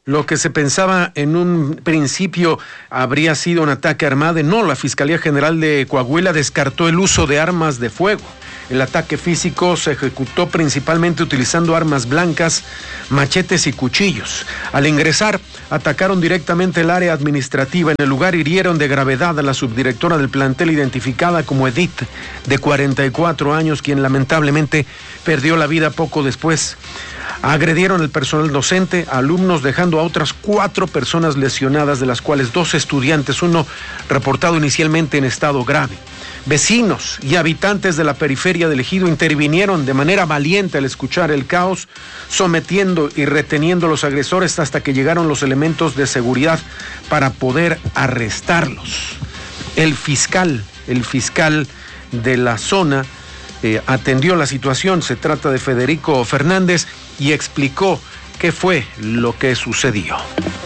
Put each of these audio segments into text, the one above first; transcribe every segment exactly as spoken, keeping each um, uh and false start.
Lo que se pensaba en un principio habría sido un ataque armado, no, la Fiscalía General de Coahuila descartó el uso de armas de fuego. El ataque físico se ejecutó principalmente utilizando armas blancas, machetes y cuchillos. Al ingresar, atacaron directamente el área administrativa. En el lugar hirieron de gravedad a la subdirectora del plantel identificada como Edith, de cuarenta y cuatro años, quien lamentablemente perdió la vida poco después. Agredieron al personal docente, alumnos, dejando a otras cuatro personas lesionadas, de las cuales dos estudiantes, uno reportado inicialmente en estado grave. Vecinos y habitantes de la periferia del ejido intervinieron de manera valiente al escuchar el caos, sometiendo y reteniendo a los agresores hasta que llegaron los elementos de seguridad para poder arrestarlos. El fiscal, el fiscal de la zona eh, atendió la situación, se trata de Federico Fernández, y explicó qué fue lo que sucedió.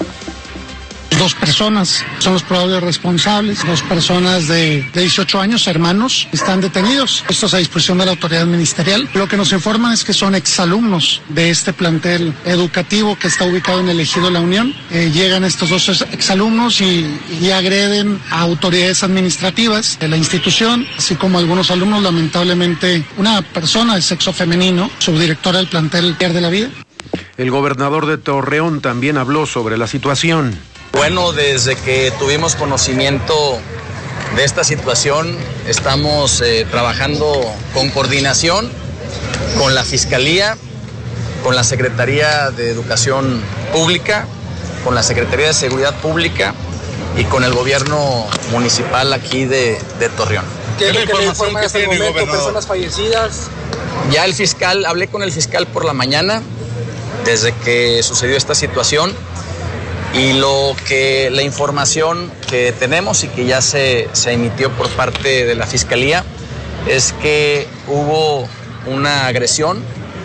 Dos personas son los probables responsables, dos personas de, de dieciocho años, hermanos, están detenidos, estos a disposición de la autoridad ministerial. Lo que nos informan es que son exalumnos de este plantel educativo que está ubicado en el ejido La Unión. Eh, llegan estos dos exalumnos y, y agreden a autoridades administrativas de la institución, así como algunos alumnos. Lamentablemente, una persona de sexo femenino, subdirectora del plantel, pierde la vida. El gobernador de Torreón también habló sobre la situación. Bueno, desde que tuvimos conocimiento de esta situación, estamos eh, trabajando con coordinación con la Fiscalía, con la Secretaría de Educación Pública, con la Secretaría de Seguridad Pública y con el gobierno municipal aquí de, de Torreón. ¿Qué es lo que le informa hasta el momento? ¿Personas fallecidas? Ya el fiscal, hablé con el fiscal por la mañana, desde que sucedió esta situación. Y lo que la información que tenemos y que ya se, se emitió por parte de la Fiscalía es que hubo una agresión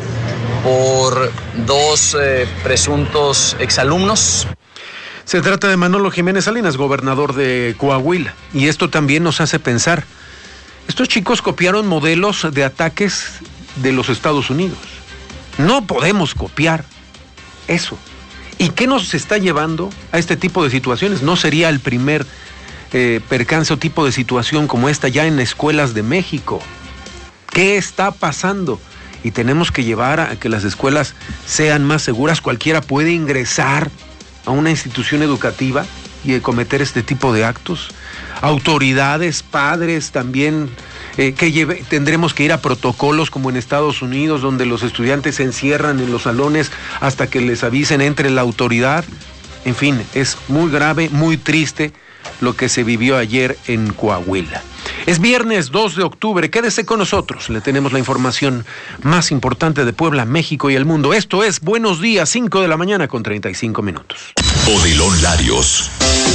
por dos eh, presuntos exalumnos. Se trata de Manolo Jiménez Salinas, gobernador de Coahuila, y esto también nos hace pensar. Estos chicos copiaron modelos de ataques de los Estados Unidos. No podemos copiar eso. ¿Y qué nos está llevando a este tipo de situaciones? ¿No sería el primer eh, percance o tipo de situación como esta ya en escuelas de México? ¿Qué está pasando? Y tenemos que llevar a que las escuelas sean más seguras. Cualquiera puede ingresar a una institución educativa y cometer este tipo de actos. Autoridades, padres también, eh, que lleve, tendremos que ir a protocolos como en Estados Unidos, donde los estudiantes se encierran en los salones hasta que les avisen, entre la autoridad. En fin, es muy grave, muy triste lo que se vivió ayer en Coahuila. Es viernes dos de octubre, quédese con nosotros, le tenemos la información más importante de Puebla, México y el mundo. Esto es Buenos Días, cinco de la mañana con treinta y cinco minutos. Odilon Larios.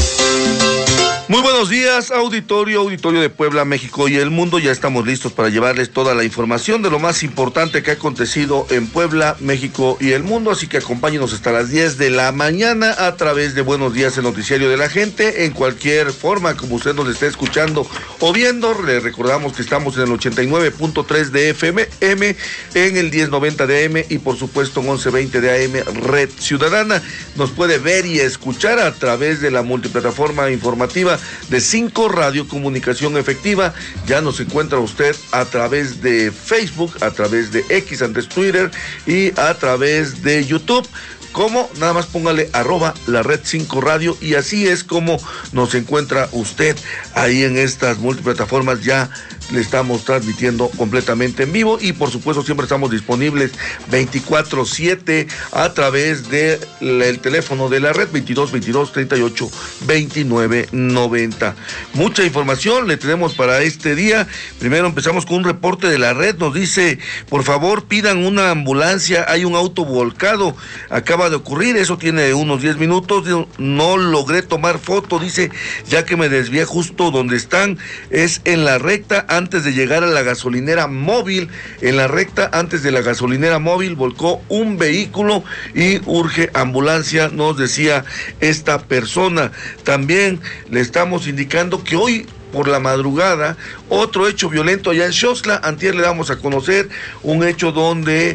Muy buenos días, auditorio, auditorio de Puebla, México y el mundo. Ya estamos listos para llevarles toda la información de lo más importante que ha acontecido en Puebla, México y el mundo. Así que acompáñenos hasta las diez de la mañana a través de Buenos Días, el noticiario de la gente, en cualquier forma como usted nos esté escuchando o viendo. Le recordamos que estamos en el ochenta y nueve punto tres de F M, en el diez noventa de A M y por supuesto en once veinte de A M Red Ciudadana. Nos puede ver y escuchar a través de la multiplataforma informativa de cinco Radio Comunicación Efectiva. Ya nos encuentra usted a través de Facebook, a través de X, antes Twitter, y a través de YouTube. ¿Cómo? Nada más póngale arroba la red cinco radio y así es como nos encuentra usted ahí en estas multiplataformas. Ya le estamos transmitiendo completamente en vivo y por supuesto siempre estamos disponibles veinticuatro siete a través del de teléfono de la red veintidós veintidós treinta y ocho veintinueve noventa. Mucha información le tenemos para este día. Primero empezamos con un reporte de la red. Nos dice, por favor pidan una ambulancia, hay un auto volcado, acaba de ocurrir, eso tiene unos diez minutos, no logré tomar foto, dice, ya que me desvié justo donde están, es en la recta antes de llegar a la gasolinera móvil. En la recta antes de la gasolinera móvil volcó un vehículo y urge ambulancia, nos decía esta persona. También le estamos indicando que hoy por la madrugada Otro hecho violento allá en Xostla. Antier le damos a conocer un hecho donde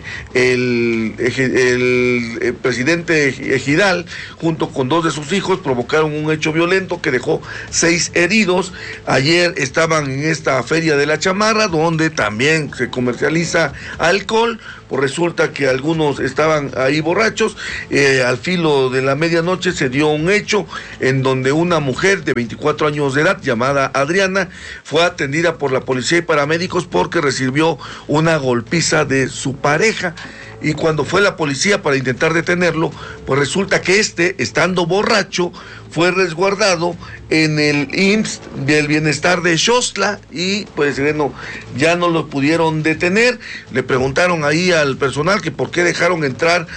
el, el, el presidente ejidal, junto con dos de sus hijos, provocaron un hecho violento que dejó seis heridos. Ayer estaban en esta feria de la chamarra, donde también se comercializa alcohol. Pues resulta que algunos estaban ahí borrachos. Eh, al filo de la medianoche se dio un hecho en donde una mujer de veinticuatro años de edad, llamada Adriana, fue atendida por la policía y paramédicos porque recibió una golpiza de su pareja. Y cuando fue la policía para intentar detenerlo, pues resulta que este, estando borracho, fue resguardado en el I M S S del Bienestar de Xostla y pues bueno, ya no lo pudieron detener. Le preguntaron ahí al personal que por qué dejaron entrar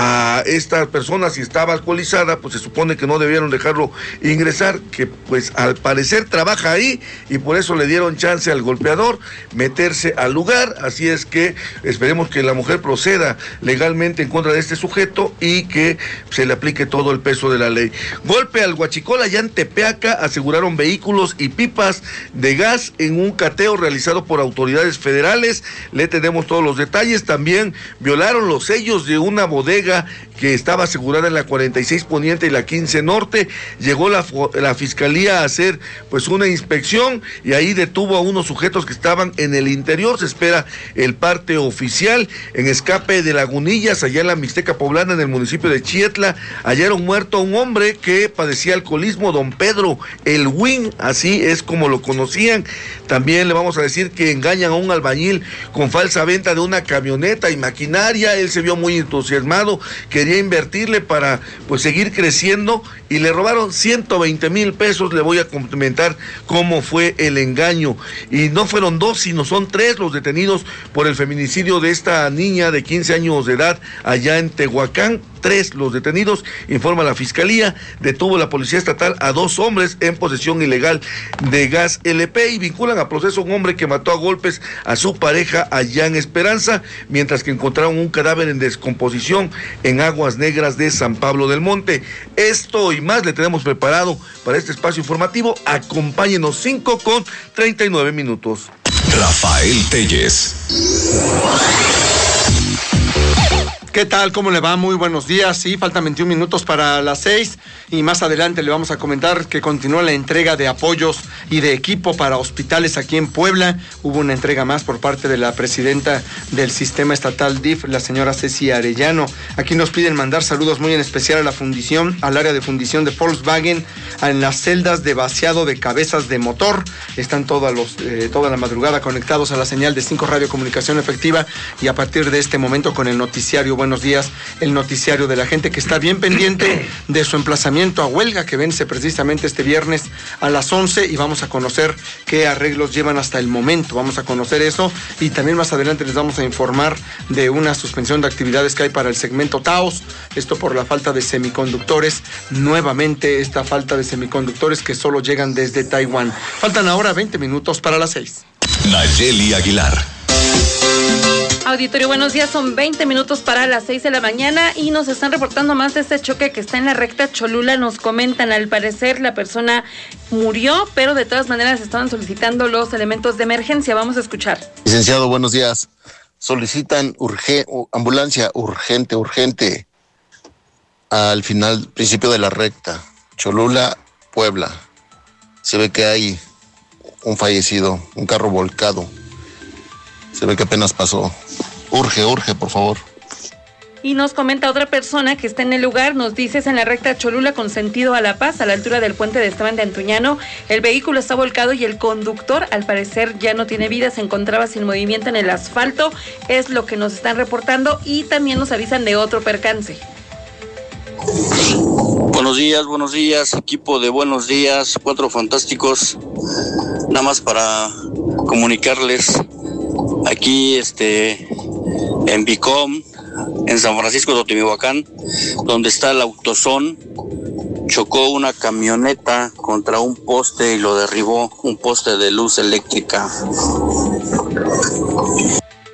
a esta persona si estaba alcoholizada, pues se supone que no debieron dejarlo ingresar, que pues al parecer trabaja ahí y por eso le dieron chance al golpeador meterse al lugar. Así es que esperemos que la mujer proceda legalmente en contra de este sujeto y que se le aplique todo el peso de la ley. Golpe al Huachicol, allá en Tepeaca, aseguraron vehículos y pipas de gas en un cateo realizado por autoridades federales. Le tenemos todos los detalles. También violaron los sellos de una bodega que estaba asegurada en la cuarenta y seis Poniente y la quince Norte. Llegó la, la fiscalía a hacer pues una inspección y ahí detuvo a unos sujetos que estaban en el interior. Se espera el parte oficial. En Escape de Lagunillas, allá en la Mixteca Poblana, en el municipio de Chietla, hallaron muerto a un hombre que padecía alcoholismo, don Pedro el Win, así es como lo conocían. También le vamos a decir que engañan a un albañil con falsa venta de una camioneta y maquinaria. Él se vio muy entusiasmado, quería invertirle para pues seguir creciendo y le robaron ciento veinte mil pesos. Le voy a comentar cómo fue el engaño. Y no fueron dos, sino son tres los detenidos por el feminicidio de esta niña de quince años de edad allá en Tehuacán. Tres los detenidos, informa la fiscalía. Detuvo la policía estatal a dos hombres en posesión ilegal de gas L P y vinculan a proceso a un hombre que mató a golpes a su pareja allá en Esperanza, mientras que encontraron un cadáver en descomposición en Aguas Negras de San Pablo del Monte. Esto y más le tenemos preparado para este espacio informativo. Acompáñenos, cinco con treinta y nueve minutos. Rafael Telles. ¿Qué tal? ¿Cómo le va? Muy buenos días. Sí, faltan veintiún minutos para las seis y más adelante le vamos a comentar que continúa la entrega de apoyos y de equipo para hospitales aquí en Puebla. Hubo una entrega más por parte de la presidenta del sistema estatal D I F, la señora Ceci Arellano. Aquí nos piden mandar saludos muy en especial a la fundición, al área de fundición de Volkswagen, en las celdas de vaciado de cabezas de motor. Están todos los, eh, toda la madrugada conectados a la señal de cinco Radio Comunicación Efectiva y a partir de este momento con el noticiario Buenos Días, el noticiario de la gente que está bien pendiente de su emplazamiento a huelga que vence precisamente este viernes a las once y vamos a conocer qué arreglos llevan hasta el momento. Vamos a conocer eso y también más adelante les vamos a informar de una suspensión de actividades que hay para el segmento Taos, esto por la falta de semiconductores, nuevamente esta falta de semiconductores que solo llegan desde Taiwán. Faltan ahora veinte minutos para las seis. Nayeli Aguilar. Auditorio, buenos días, son veinte minutos para las seis de la mañana y nos están reportando más de este choque que está en la recta Cholula. Nos comentan, al parecer la persona murió, pero de todas maneras estaban solicitando los elementos de emergencia. Vamos a escuchar. Licenciado, buenos días. Solicitan urge, ambulancia urgente, urgente al final, principio de la recta, Cholula, Puebla. Se ve que hay un fallecido, un carro volcado. Se ve que apenas pasó. Urge, urge, por favor. Y nos comenta otra persona que está en el lugar, nos dice, es en la recta Cholula con sentido a La Paz, a la altura del puente de Esteban de Antuñano. El vehículo está volcado y el conductor, al parecer, ya no tiene vida, se encontraba sin movimiento en el asfalto. Es lo que nos están reportando y también nos avisan de otro percance. Buenos días, buenos días, equipo de Buenos Días, Cuatro Fantásticos. Nada más para comunicarles, aquí este en Bicom, en San Francisco de Otomihuacán, donde está el Autosón, chocó una camioneta contra un poste y lo derribó, un poste de luz eléctrica.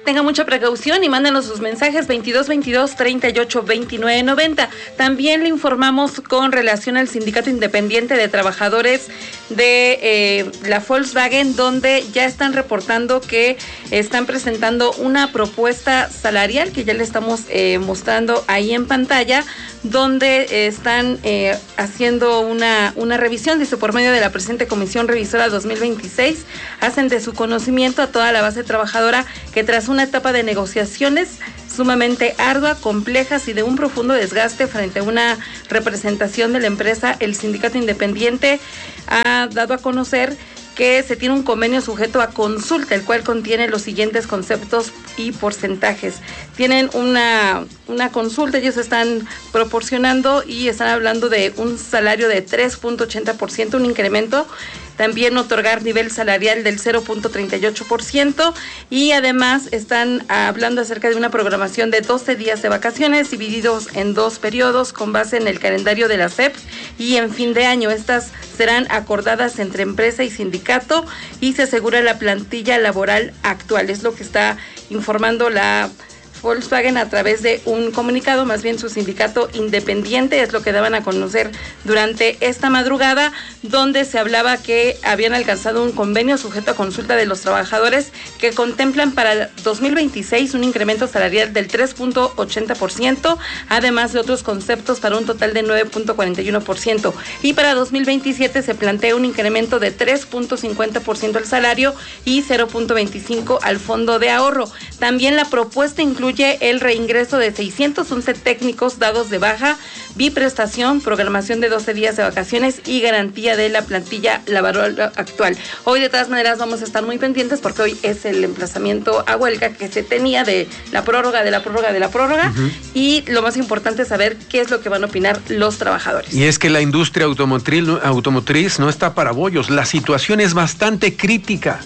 tenga mucha precaución y mándanos sus mensajes veintidós veintidós treinta y ocho veintinueve noventa. También le informamos con relación al Sindicato Independiente de Trabajadores de eh, la Volkswagen, donde ya están reportando que están presentando una propuesta salarial que ya le estamos eh, mostrando ahí en pantalla, donde eh, están eh, haciendo una, una revisión, dice, por medio de la presente Comisión Revisora dos mil veintiséis, hacen de su conocimiento a toda la base trabajadora que tras una etapa de negociaciones sumamente ardua, complejas y de un profundo desgaste frente a una representación de la empresa, el Sindicato Independiente ha dado a conocer que se tiene un convenio sujeto a consulta, el cual contiene los siguientes conceptos y porcentajes. Tienen una, una consulta, ellos están proporcionando y están hablando de un salario de tres punto ochenta por ciento, un incremento. También otorgar nivel salarial del cero punto treinta y ocho por ciento y además están hablando acerca de una programación de doce días de vacaciones divididos en dos periodos con base en el calendario de la S E P y en fin de año. Estas serán acordadas entre empresa y sindicato y se asegura la plantilla laboral actual. Es lo que está informando la Volkswagen a través de un comunicado, más bien su sindicato independiente, es lo que daban a conocer durante esta madrugada, donde se hablaba que habían alcanzado un convenio sujeto a consulta de los trabajadores que contemplan para dos mil veintiséis un incremento salarial del tres punto ochenta por ciento, además de otros conceptos para un total de nueve punto cuarenta y uno por ciento. Y para dos mil veintisiete se plantea un incremento de tres punto cincuenta por ciento al salario y cero punto veinticinco por ciento al fondo de ahorro. También la propuesta incluye el reingreso de seiscientos once técnicos dados de baja, biprestación, programación de doce días de vacaciones y garantía de la plantilla laboral actual. Hoy de todas maneras vamos a estar muy pendientes porque hoy es el emplazamiento a huelga que se tenía de la prórroga, de la prórroga, de la prórroga uh-huh. y lo más importante es saber qué es lo que van a opinar los trabajadores. Y es que la industria automotriz, automotriz no está para bollos, la situación es bastante crítica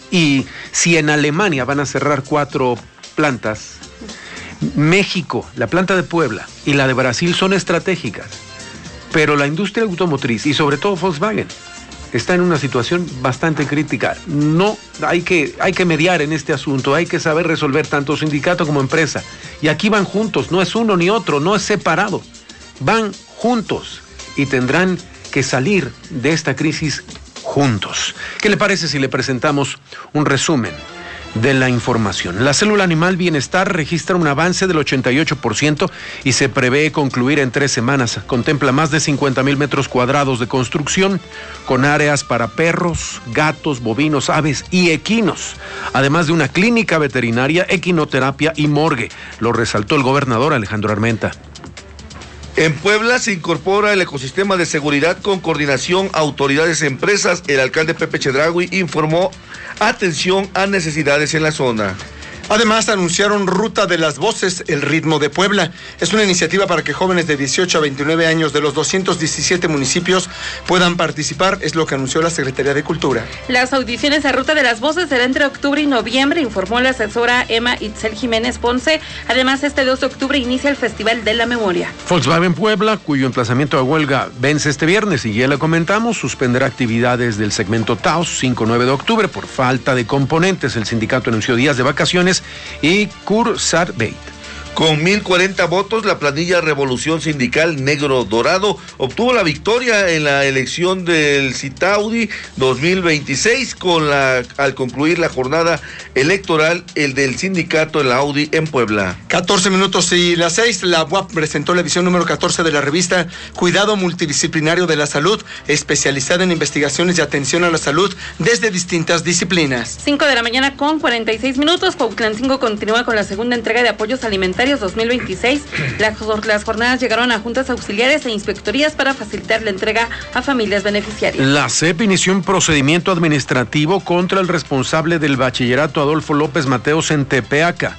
y si en Alemania van a cerrar cuatro plantas, México, la planta de Puebla y la de Brasil son estratégicas, pero la industria automotriz y sobre todo Volkswagen está en una situación bastante crítica. No, hay que, hay que mediar en este asunto, hay que saber resolver tanto sindicato como empresa. Y aquí van juntos, no es uno ni otro, no es separado, van juntos y tendrán que salir de esta crisis juntos. ¿Qué le parece si le presentamos un resumen de la información? La célula animal bienestar registra un avance del ochenta y ocho por ciento y se prevé concluir en tres semanas. Contempla más de cincuenta mil metros cuadrados de construcción con áreas para perros, gatos, bovinos, aves y equinos, además de una clínica veterinaria, equinoterapia y morgue. Lo resaltó el gobernador Alejandro Armenta. En Puebla se incorpora el ecosistema de seguridad con coordinación autoridades empresas. El alcalde Pepe Chedraui informó atención a necesidades en la zona. Además, anunciaron Ruta de las Voces, el ritmo de Puebla. Es una iniciativa para que jóvenes de dieciocho a veintinueve años de los doscientos diecisiete municipios puedan participar, es lo que anunció la Secretaría de Cultura. Las audiciones a Ruta de las Voces serán entre octubre y noviembre, informó la asesora Emma Itzel Jiménez Ponce. Además, este dos de octubre inicia el Festival de la Memoria. Volkswagen Puebla, cuyo emplazamiento a huelga vence este viernes, y ya le comentamos, suspenderá actividades del segmento Taos cinco a nueve de octubre por falta de componentes. El sindicato anunció días de vacaciones y Cursarbeit. Con mil cuarenta votos, la planilla Revolución Sindical Negro Dorado obtuvo la victoria en la elección del Citaudi dos mil veintiséis con la, al concluir la jornada electoral, el del sindicato en la Audi en Puebla. catorce minutos y las seis, la U A P presentó la edición número catorce de la revista Cuidado Multidisciplinario de la Salud, especializada en investigaciones y atención a la salud desde distintas disciplinas. cinco de la mañana con cuarenta y seis minutos, Cuautlancingo continúa con la segunda entrega de apoyos alimentarios dos mil veintiséis. Las, las jornadas llegaron a juntas auxiliares e inspectorías para facilitar la entrega a familias beneficiarias. La C E P inició un procedimiento administrativo contra el responsable del bachillerato Adolfo López Mateos en Tepeaca.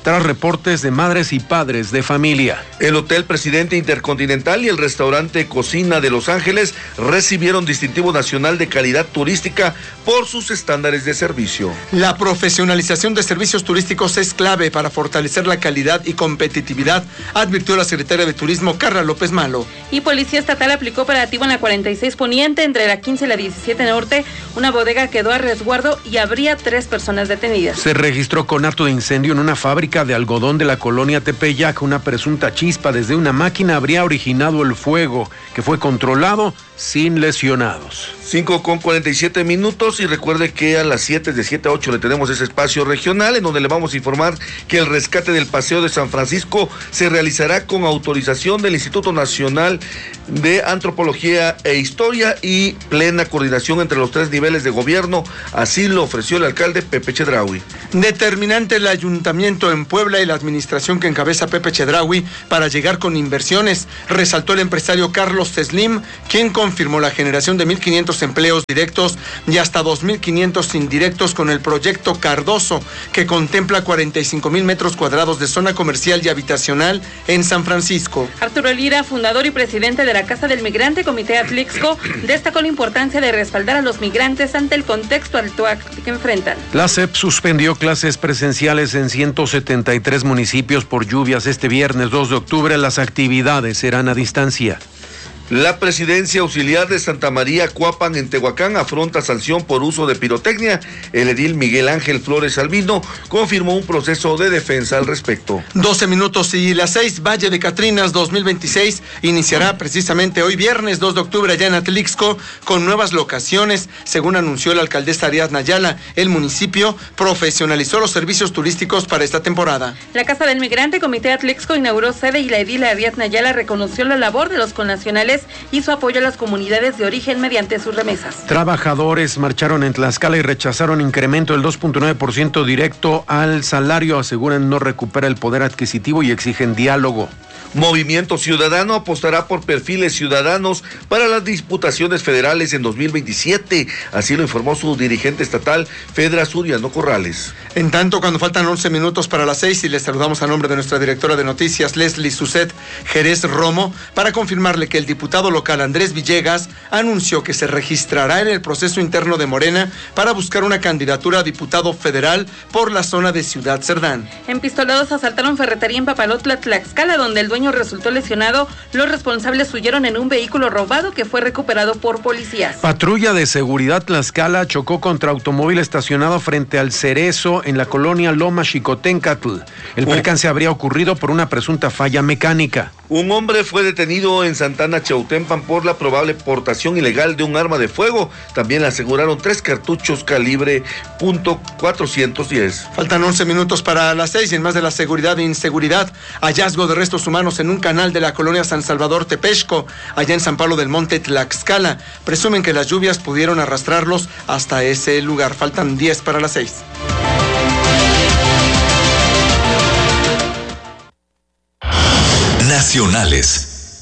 tras reportes de madres y padres de familia. El Hotel Presidente Intercontinental y el restaurante Cocina de Los Ángeles recibieron distintivo nacional de calidad turística por sus estándares de servicio. La profesionalización de servicios turísticos es clave para fortalecer la calidad y competitividad, advirtió la secretaria de Turismo, Carla López Malo. Y Policía Estatal aplicó operativo en la cuarenta y seis Poniente, entre la quince y la diecisiete Norte. Una bodega quedó a resguardo y habría tres personas detenidas. Se registró conato de incendio en una fábrica de algodón de la colonia Tepeyac. Una presunta chispa desde una máquina habría originado el fuego, que fue controlado sin lesionados. cinco con cuarenta y siete minutos, y recuerde que a las siete, de siete a ocho le tenemos ese espacio regional en donde le vamos a informar que el rescate del Paseo de San Francisco se realizará con autorización del Instituto Nacional de Antropología e Historia y plena coordinación entre los tres niveles de gobierno. Así lo ofreció el alcalde Pepe Chedraui. Determinante el ayuntamiento en Puebla y la administración que encabeza Pepe Chedraui para llegar con inversiones, resaltó el empresario Carlos Teslim, quien confirmó la generación de mil quinientos empleos directos y hasta dos mil quinientos indirectos con el proyecto Cardoso, que contempla cuarenta y cinco mil metros cuadrados de zona comercial y habitacional en San Francisco. Arturo Lira, fundador y presidente de la Casa del Migrante, Comité Atlixco, destacó la importancia de respaldar a los migrantes ante el contexto actual que enfrentan. La S E P suspendió clases presenciales en ciento setenta y tres municipios por lluvias. Este viernes dos de octubre las actividades serán a distancia. La Presidencia Auxiliar de Santa María Cuapan en Tehuacán afronta sanción por uso de pirotecnia. El edil Miguel Ángel Flores Albino confirmó un proceso de defensa al respecto. doce minutos y las seis. Valle de Catrinas dos mil veintiséis iniciará precisamente hoy viernes dos de octubre allá en Atlixco con nuevas locaciones. Según anunció la alcaldesa Ariadna Ayala, el municipio profesionalizó los servicios turísticos para esta temporada. La Casa del Migrante, Comité Atlixco, inauguró sede y la edil Ariadna Ayala reconoció la labor de los connacionales y su apoyo a las comunidades de origen mediante sus remesas. Trabajadores marcharon en Tlaxcala y rechazaron incremento del dos punto nueve por ciento directo al salario. Aseguran no recupera el poder adquisitivo y exigen diálogo. Movimiento Ciudadano apostará por perfiles ciudadanos para las diputaciones federales en dos mil veintisiete. Así lo informó su dirigente estatal, Fedra Suriano Corrales. En tanto, cuando faltan once minutos para las seis, y les saludamos a nombre de nuestra directora de noticias, Leslie Suset Jerez Romo, para confirmarle que el diputado local Andrés Villegas anunció que se registrará en el proceso interno de Morena para buscar una candidatura a diputado federal por la zona de Ciudad Cerdán. Empistolados asaltaron ferretería en Papalotla, Tlaxcala, donde el dueño resultó lesionado. Los responsables huyeron en un vehículo robado que fue recuperado por policías. Patrulla de seguridad Tlaxcala chocó contra automóvil estacionado frente al Cerezo en la colonia Loma Xicoténcatl. El percance habría ocurrido por una presunta falla mecánica. Un hombre fue detenido en Santana Chautempan por la probable portación ilegal de un arma de fuego. También le aseguraron tres cartuchos calibre punto cuatrocientos diez. Faltan once minutos para las seis y en más de la seguridad e inseguridad, hallazgo de restos humanos en un canal de la colonia San Salvador Tepexco, allá en San Pablo del Monte, Tlaxcala. Presumen que las lluvias pudieron arrastrarlos hasta ese lugar. Faltan diez para las seis. Nacionales.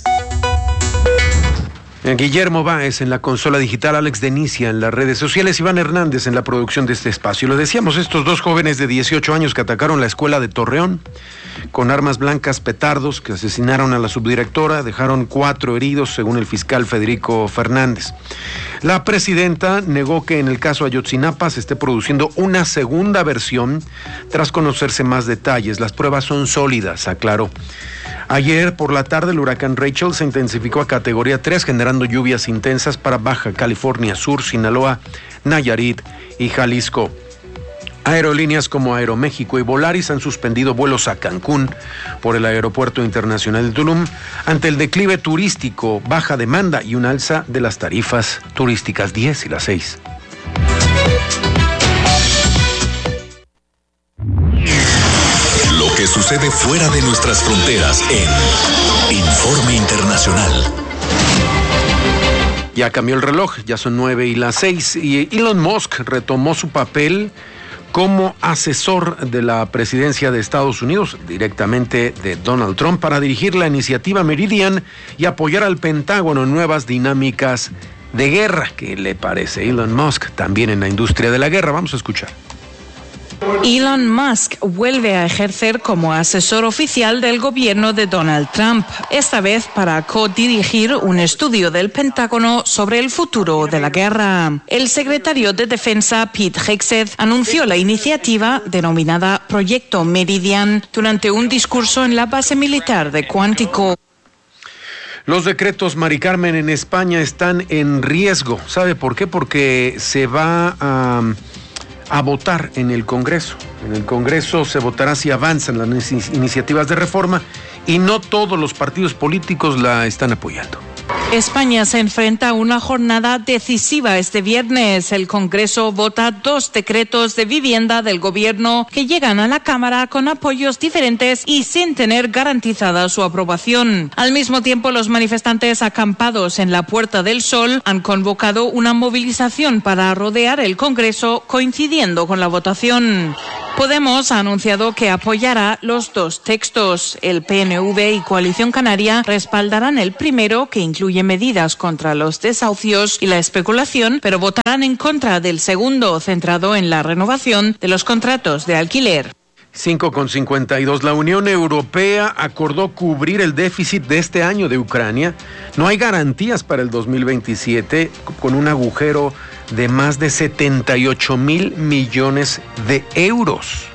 Guillermo Báez en la consola digital, Alex Denicia en las redes sociales, Iván Hernández en la producción de este espacio. Lo decíamos, estos dos jóvenes de dieciocho años que atacaron la escuela de Torreón con armas blancas, petardos, que asesinaron a la subdirectora, dejaron cuatro heridos, según el fiscal Federico Fernández. La presidenta negó que en el caso Ayotzinapa se esté produciendo una segunda versión tras conocerse más detalles. Las pruebas son sólidas, aclaró. Ayer por la tarde el huracán Rachel se intensificó a categoría tres, generando lluvias intensas para Baja California Sur, Sinaloa, Nayarit y Jalisco. Aerolíneas como Aeroméxico y Volaris han suspendido vuelos a Cancún por el Aeropuerto Internacional de Tulum ante el declive turístico, baja demanda y un alza de las tarifas turísticas. Diez y las seis. Lo que sucede fuera de nuestras fronteras en Informe Internacional. Ya cambió el reloj, ya son nueve y las seis, y Elon Musk retomó su papel como asesor de la presidencia de Estados Unidos, directamente de Donald Trump, para dirigir la iniciativa Meridian y apoyar al Pentágono en nuevas dinámicas de guerra. ¿Qué le parece Elon Musk también en la industria de la guerra? Vamos a escuchar. Elon Musk vuelve a ejercer como asesor oficial del gobierno de Donald Trump, esta vez para codirigir un estudio del Pentágono sobre el futuro de la guerra. El secretario de Defensa, Pete Hegseth, anunció la iniciativa denominada Proyecto Meridian durante un discurso en la base militar de Quantico. Los decretos, Mari Carmen, en España están en riesgo. ¿Sabe por qué? Porque se va a... a votar en el Congreso. En el Congreso se votará si avanzan las iniciativas de reforma y no todos los partidos políticos la están apoyando. España se enfrenta a una jornada decisiva este viernes. El Congreso vota dos decretos de vivienda del gobierno que llegan a la Cámara con apoyos diferentes y sin tener garantizada su aprobación. Al mismo tiempo, los manifestantes acampados en la Puerta del Sol han convocado una movilización para rodear el Congreso coincidiendo con la votación. Podemos ha anunciado que apoyará los dos textos. El P N V y Coalición Canaria respaldarán el primero, que incluye medidas contra los desahucios y la especulación, pero votarán en contra del segundo, centrado en la renovación de los contratos de alquiler. cinco con cincuenta y dos. La Unión Europea acordó cubrir el déficit de este año de Ucrania. No hay garantías para el dos mil veintisiete, con un agujero de más de setenta y ocho mil millones de euros.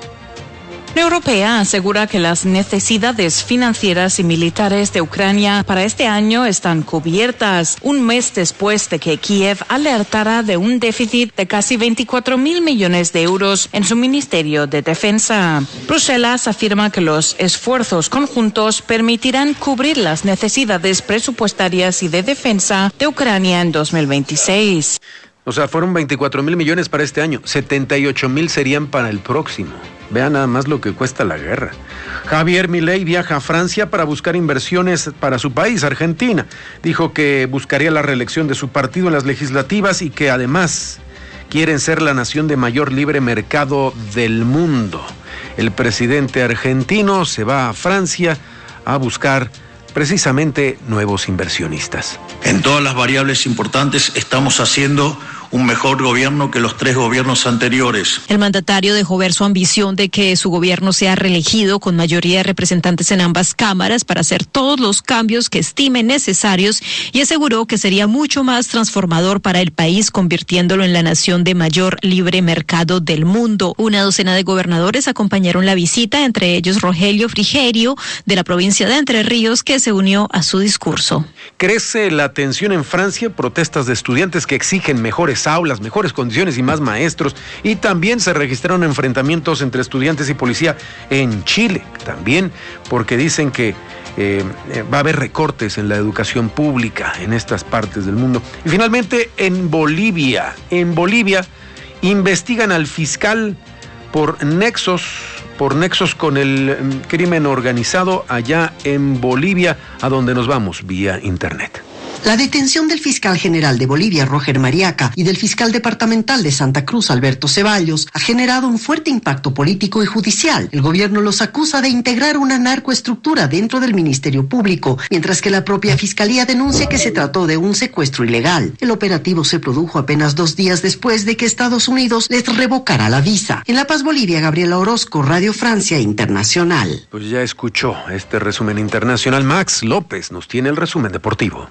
La Unión Europea asegura que las necesidades financieras y militares de Ucrania para este año están cubiertas, un mes después de que Kiev alertara de un déficit de casi veinticuatro mil millones de euros en su Ministerio de Defensa. Bruselas afirma que los esfuerzos conjuntos permitirán cubrir las necesidades presupuestarias y de defensa de Ucrania en dos mil veintiséis. O sea, fueron veinticuatro mil millones para este año, setenta y ocho mil serían para el próximo. Vean nada más lo que cuesta la guerra. Javier Milei viaja a Francia para buscar inversiones para su país, Argentina. Dijo que buscaría la reelección de su partido en las legislativas y que además quieren ser la nación de mayor libre mercado del mundo. El presidente argentino se va a Francia a buscar precisamente nuevos inversionistas. En todas las variables importantes estamos haciendo un mejor gobierno que los tres gobiernos anteriores. El mandatario dejó ver su ambición de que su gobierno sea reelegido con mayoría de representantes en ambas cámaras para hacer todos los cambios que estime necesarios y aseguró que sería mucho más transformador para el país, convirtiéndolo en la nación de mayor libre mercado del mundo. Una docena de gobernadores acompañaron la visita, entre ellos Rogelio Frigerio, de la provincia de Entre Ríos, que se unió a su discurso. Crece la tensión en Francia, protestas de estudiantes que exigen mejores aulas, mejores condiciones y más maestros, y también se registraron enfrentamientos entre estudiantes y policía en Chile, también porque dicen que eh, va a haber recortes en la educación pública en estas partes del mundo. Y finalmente en Bolivia, en Bolivia investigan al fiscal por nexos, por nexos con el crimen organizado allá en Bolivia, a donde nos vamos vía internet. La detención del fiscal general de Bolivia, Roger Mariaca, y del fiscal departamental de Santa Cruz, Alberto Ceballos, ha generado un fuerte impacto político y judicial. El gobierno los acusa de integrar una narcoestructura dentro del Ministerio Público, mientras que la propia fiscalía denuncia que se trató de un secuestro ilegal. El operativo se produjo apenas dos días después de que Estados Unidos les revocara la visa. En La Paz, Bolivia, Gabriela Orozco, Radio Francia Internacional. Pues ya escuchó este resumen internacional. Max López nos tiene el resumen deportivo.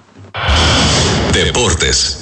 Deportes.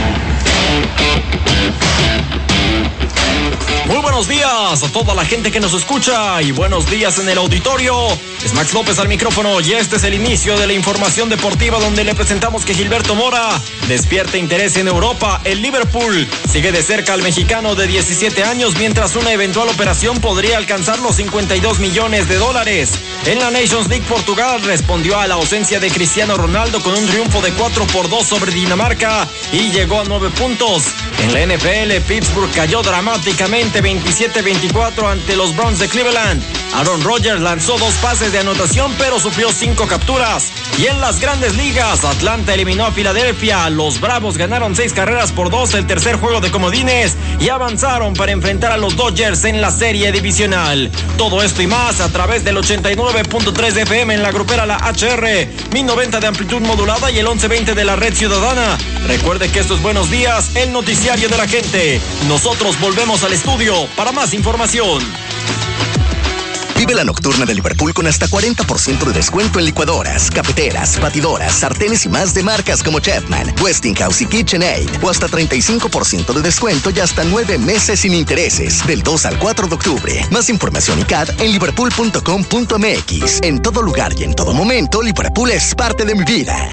Muy buenos días a toda la gente que nos escucha y buenos días en el auditorio. Es Max López al micrófono y este es el inicio de la información deportiva, donde le presentamos que Gilberto Mora despierta interés en Europa. El Liverpool sigue de cerca al mexicano de diecisiete años, mientras una eventual operación podría alcanzar los cincuenta y dos millones de dólares. En la Nations League, Portugal respondió a la ausencia de Cristiano Ronaldo con un triunfo de cuatro por dos sobre Dinamarca y llegó a nueve puntos. En la N F L, Pittsburgh cayó dramáticamente veintisiete veinticuatro ante los Browns de Cleveland. Aaron Rodgers lanzó dos pases de anotación, pero sufrió cinco capturas. Y en las grandes ligas, Atlanta eliminó a Filadelfia. Los Bravos ganaron seis carreras por dos el tercer juego de comodines y avanzaron para enfrentar a los Dodgers en la serie divisional. Todo esto y más a través del ochenta y nueve punto tres de F M en la grupera La H R, mil noventa de amplitud modulada y el once veinte de la red ciudadana. Recuerde que esto es Buenos Días, el noticiario de la gente. Nosotros volvemos al estudio para más información. Vive la nocturna de Liverpool con hasta cuarenta por ciento de descuento en licuadoras, cafeteras, batidoras, sartenes y más de marcas como Chefman, Westinghouse y KitchenAid. O hasta treinta y cinco por ciento de descuento y hasta nueve meses sin intereses. Del dos al cuatro de octubre. Más información y C A D en liverpool punto com punto m x. En todo lugar y en todo momento, Liverpool es parte de mi vida.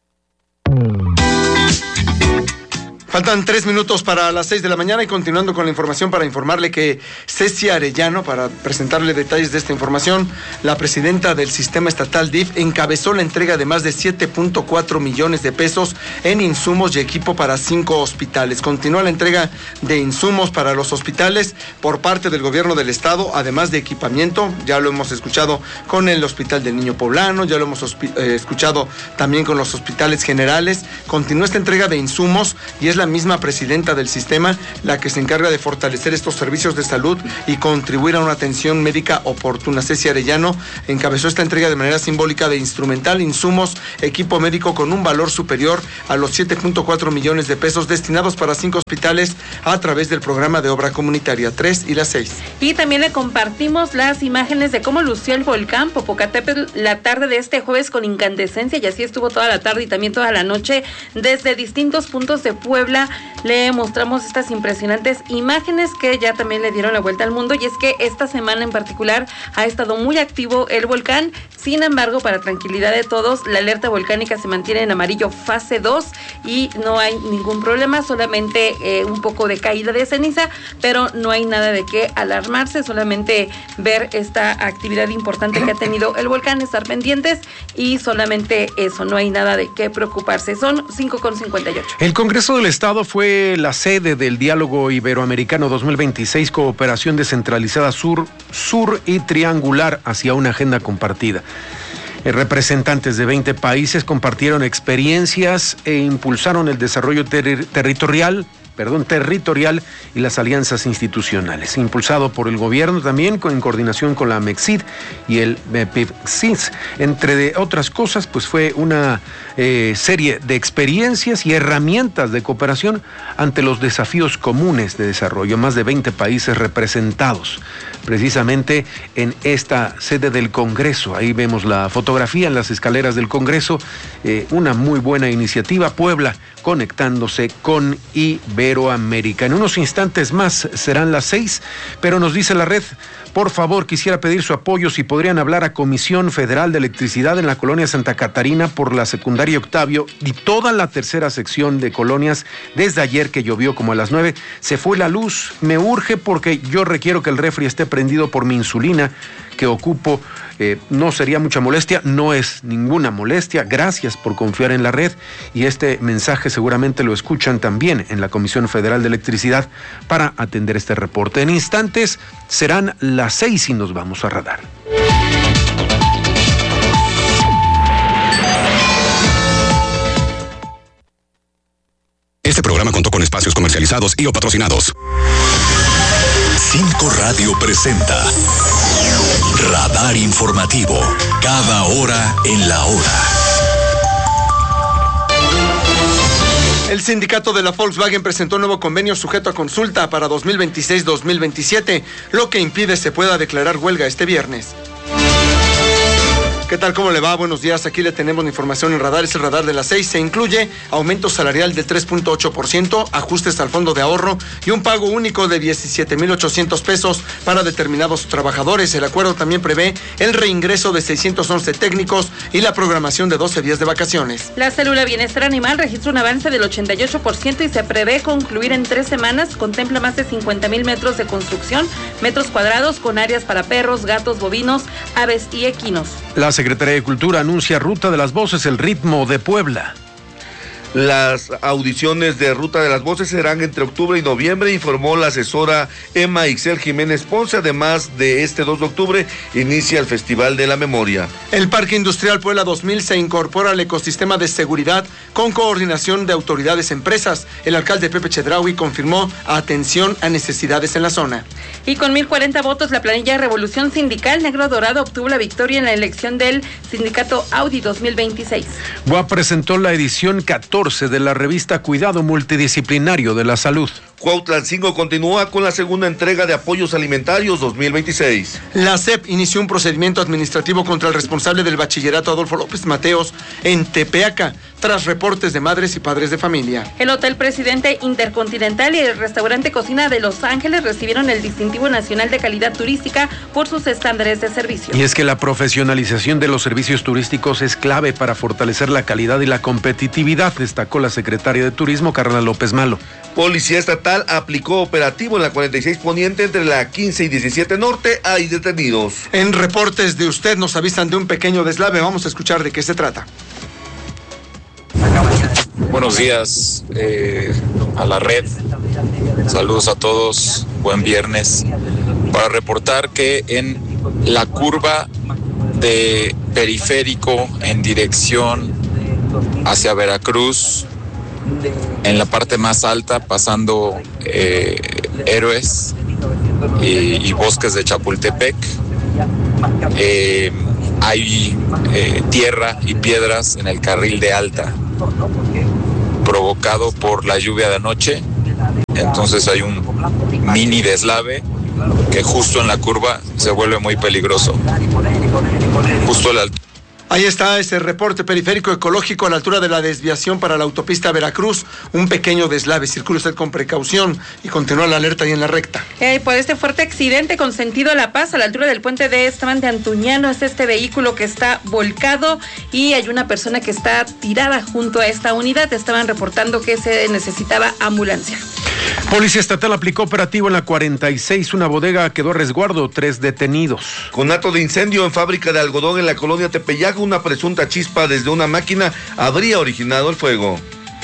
Faltan tres minutos para las seis de la mañana y continuando con la información para informarle que Ceci Arellano, para presentarle detalles de esta información, la presidenta del sistema estatal D I F encabezó la entrega de más de siete punto cuatro millones de pesos en insumos y equipo para cinco hospitales. Continúa la entrega de insumos para los hospitales por parte del gobierno del estado, además de equipamiento. Ya lo hemos escuchado con el Hospital del Niño Poblano, ya lo hemos eh, escuchado también con los hospitales generales. Continúa esta entrega de insumos y es la misma presidenta del sistema la que se encarga de fortalecer estos servicios de salud y contribuir a una atención médica oportuna. Ceci Arellano encabezó esta entrega de manera simbólica de instrumental, insumos, equipo médico con un valor superior a los siete punto cuatro millones de pesos destinados para cinco hospitales a través del programa de obra comunitaria tres y la seis. Y también le compartimos las imágenes de cómo lució el volcán Popocatépetl la tarde de este jueves con incandescencia, y así estuvo toda la tarde y también toda la noche. Desde distintos puntos de Puebla le mostramos estas impresionantes imágenes que ya también le dieron la vuelta al mundo, y es que esta semana en particular ha estado muy activo el volcán. Sin embargo, para tranquilidad de todos, la alerta volcánica se mantiene en amarillo fase dos y no hay ningún problema, solamente eh, un poco de caída de ceniza, pero no hay nada de qué alarmarse, solamente ver esta actividad importante que ha tenido el volcán, estar pendientes y solamente eso, no hay nada de qué preocuparse. Son cinco con cincuenta y ocho. El Congreso del Estado fue la sede del Diálogo Iberoamericano dos mil veintiséis, Cooperación Descentralizada Sur, Sur y Triangular hacia una agenda compartida. Representantes de veinte países compartieron experiencias e impulsaron el desarrollo ter- territorial, perdón, territorial y las alianzas institucionales, impulsado por el gobierno también en coordinación con la MEXID y el PIPSIS. Entre de otras cosas, pues fue una eh, serie de experiencias y herramientas de cooperación ante los desafíos comunes de desarrollo. Más de veinte países representados precisamente en esta sede del Congreso. Ahí vemos la fotografía en las escaleras del Congreso, eh, una muy buena iniciativa. Puebla conectándose con Iberoamérica. En unos instantes más serán las seis, pero nos dice la red, por favor, quisiera pedir su apoyo si podrían hablar a Comisión Federal de Electricidad en la colonia Santa Catarina por la secundaria Octavio y toda la tercera sección de colonias. Desde ayer que llovió como a las nueve, se fue la luz. Me urge porque yo requiero que el refri esté prendido por mi insulina que ocupo. Eh, no sería mucha molestia, no es ninguna molestia. Gracias por confiar en la red, y este mensaje seguramente lo escuchan también en la Comisión Federal de Electricidad para atender este reporte. En instantes serán las seis y nos vamos a Radar. Este programa contó con espacios comercializados y o patrocinados. Cinco Radio presenta Radar Informativo, cada hora en la hora. El sindicato de la Volkswagen presentó un nuevo convenio sujeto a consulta para dos mil veintiséis dos mil veintisiete, lo que impide se pueda declarar huelga este viernes. ¿Qué tal? ¿Cómo le va? Buenos días. Aquí le tenemos la información en Radar. Es el Radar de las seis. Se incluye aumento salarial del tres punto ocho por ciento, ajustes al fondo de ahorro y un pago único de diecisiete mil ochocientos pesos para determinados trabajadores. El acuerdo también prevé el reingreso de seiscientos once técnicos y la programación de doce días de vacaciones. La célula Bienestar Animal registra un avance del ochenta y ocho por ciento y se prevé concluir en tres semanas. Contempla más de cincuenta mil metros de construcción, metros cuadrados con áreas para perros, gatos, bovinos, aves y equinos. La Secretaría de Cultura anuncia Ruta de las Voces, el ritmo de Puebla. Las audiciones de Ruta de las Voces serán entre octubre y noviembre, informó la asesora Emma Ixel Jiménez Ponce. Además de este dos de octubre, inicia el Festival de la Memoria. El Parque Industrial Puebla dos mil se incorpora al ecosistema de seguridad con coordinación de autoridades empresas. El alcalde Pepe Chedraui confirmó atención a necesidades en la zona. Y con mil cuarenta votos, la planilla Revolución Sindical Negro Dorado obtuvo la victoria en la elección del Sindicato Audi dos mil veintiséis. U A presentó la edición catorce de la revista Cuidado Multidisciplinario de la Salud. Cuautlancingo continúa con la segunda entrega de apoyos alimentarios dos mil veintiséis. La S E P inició un procedimiento administrativo contra el responsable del bachillerato Adolfo López Mateos en Tepeaca, tras reportes de madres y padres de familia. El Hotel Presidente Intercontinental y el restaurante Cocina de Los Ángeles recibieron el distintivo nacional de calidad turística por sus estándares de servicio. Y es que la profesionalización de los servicios turísticos es clave para fortalecer la calidad y la competitividad, destacó la secretaria de Turismo, Carla López Malo. Policía Estatal aplicó operativo en la cuarenta y seis Poniente entre la quince y diecisiete Norte. Hay detenidos. En reportes de usted nos avisan de un pequeño deslave. Vamos a escuchar de qué se trata. Buenos días eh, a la red. Saludos a todos. Buen viernes. Para reportar que en la curva de Periférico en dirección hacia Veracruz, en la parte más alta, pasando eh, Héroes y, y Bosques de Chapultepec, eh, hay eh, tierra y piedras en el carril de alta, provocado por la lluvia de anoche. Entonces hay un mini deslave que justo en la curva se vuelve muy peligroso. Justo al alto. Ahí está ese reporte periférico ecológico a la altura de la desviación para la autopista Veracruz. Un pequeño deslave. Circule usted con precaución y continúa la alerta ahí en la recta. Eh, por este fuerte accidente con sentido a La Paz, a la altura del puente de Esteban de Antuñano, es este vehículo que está volcado y hay una persona que está tirada junto a esta unidad. Estaban reportando que se necesitaba ambulancia. Policía Estatal aplicó operativo en la cuarenta y seis. Una bodega quedó a resguardo, tres detenidos. Conato de incendio en fábrica de algodón en la colonia Tepeyac. Una presunta chispa desde una máquina habría originado el fuego.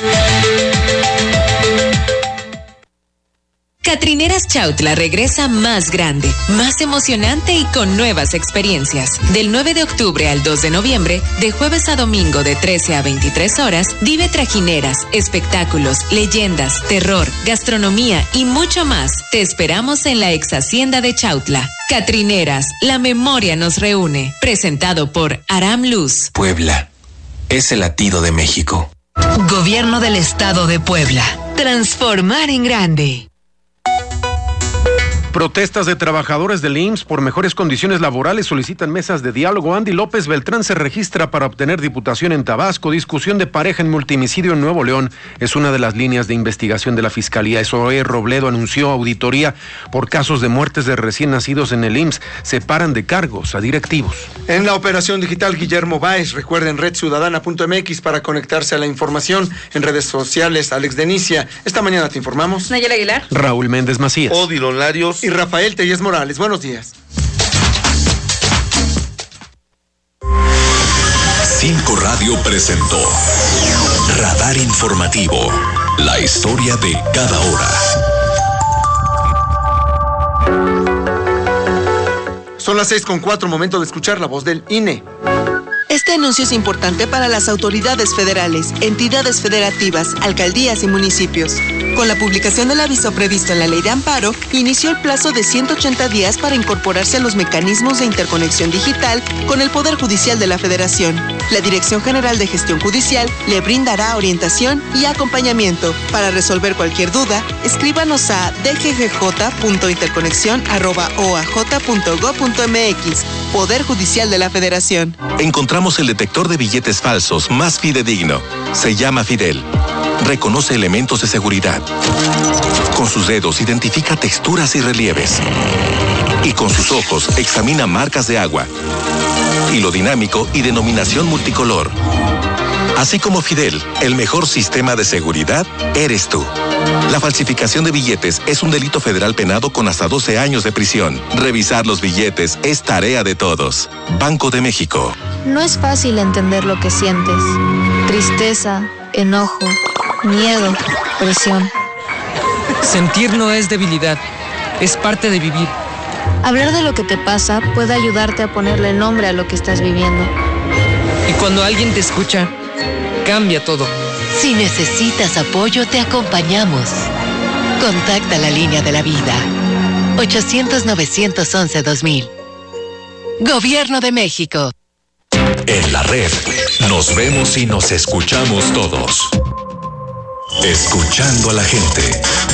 Catrineras Chautla regresa más grande, más emocionante y con nuevas experiencias. Del nueve de octubre al dos de noviembre, de jueves a domingo de trece a veintitrés horas, vive trajineras, espectáculos, leyendas, terror, gastronomía y mucho más. Te esperamos en la ex hacienda de Chautla. Catrineras, la memoria nos reúne. Presentado por Aram Luz. Puebla es el latido de México. Gobierno del Estado de Puebla. Transformar en grande. Protestas de trabajadores del I M S S por mejores condiciones laborales solicitan mesas de diálogo. Andy López Beltrán se registra para obtener diputación en Tabasco. Discusión de pareja en multimicidio en Nuevo León es una de las líneas de investigación de la Fiscalía. Zoe Robledo anunció auditoría por casos de muertes de recién nacidos en el I M S S. Separan de cargos a directivos. En la operación digital Guillermo Báez, recuerden red ciudadana punto m x para conectarse a la información. En redes sociales, Alex Denicia. Esta mañana te informamos. Nayela Aguilar. Raúl Méndez Macías. Odilon Larios. Y Rafael Tellez Morales. Buenos días. Cinco Radio presentó Radar Informativo, la historia de cada hora. Son las seis con cuatro, momento de escuchar la voz del I N E. Este anuncio es importante para las autoridades federales, entidades federativas, alcaldías y municipios. Con la publicación del aviso previsto en la Ley de Amparo, inició el plazo de ciento ochenta días para incorporarse a los mecanismos de interconexión digital con el Poder Judicial de la Federación. La Dirección General de Gestión Judicial le brindará orientación y acompañamiento. Para resolver cualquier duda, escríbanos a d g g j punto interconexión arroba o a j punto gob punto m x. Poder Judicial de la Federación. Encontramos el detector de billetes falsos más fidedigno. Se llama Fidel. Reconoce elementos de seguridad. Con sus dedos identifica texturas y relieves. Y con sus ojos examina marcas de agua. Hilo dinámico y denominación multicolor. Así como Fidel, el mejor sistema de seguridad eres tú. La falsificación de billetes es un delito federal penado con hasta doce años de prisión. Revisar los billetes es tarea de todos. Banco de México. No es fácil entender lo que sientes. Tristeza, enojo, miedo, presión. Sentir no es debilidad, es parte de vivir. Hablar de lo que te pasa puede ayudarte a ponerle nombre a lo que estás viviendo. Y cuando alguien te escucha, cambia todo. Si necesitas apoyo, te acompañamos. Contacta la línea de la vida. ochocientos, novecientos once, dos mil. Gobierno de México. En la red, nos vemos y nos escuchamos todos. Escuchando a la gente.